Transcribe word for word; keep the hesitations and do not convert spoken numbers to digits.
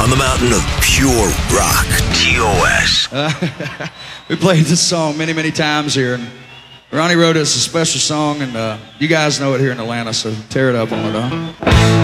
on the mountain of pure rock, T O S. Uh, we played this song many, many times here, and Ronnie wrote us a special song, and uh, you guys know it here in Atlanta, so tear it up on it, huh?